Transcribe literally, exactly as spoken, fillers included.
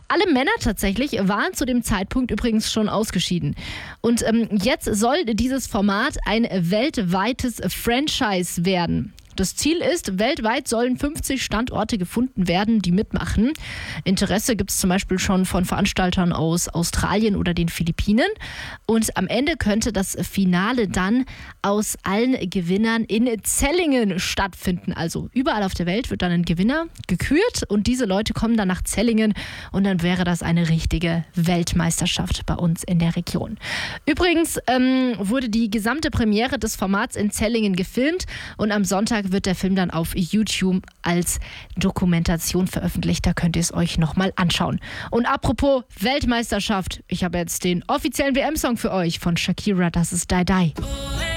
Alle Männer tatsächlich waren zu dem Zeitpunkt übrigens schon ausgeschieden. Und ähm, jetzt soll dieses Format ein weltweites Franchise werden. Das Ziel ist, weltweit sollen fünfzig Standorte gefunden werden, die mitmachen. Interesse gibt es zum Beispiel schon von Veranstaltern aus Australien oder den Philippinen. Und am Ende könnte das Finale dann aus allen Gewinnern in Zellingen stattfinden. Also überall auf der Welt wird dann ein Gewinner gekürt und diese Leute kommen dann nach Zellingen und dann wäre das eine richtige Weltmeisterschaft bei uns in der Region. Übrigens ähm, wurde die gesamte Premiere des Formats in Zellingen gefilmt und am Sonntag wird der Film dann auf YouTube als Dokumentation veröffentlicht. Da könnt ihr es euch nochmal anschauen. Und apropos Weltmeisterschaft, ich habe jetzt den offiziellen W M-Song für euch von Shakira, das ist Die Die.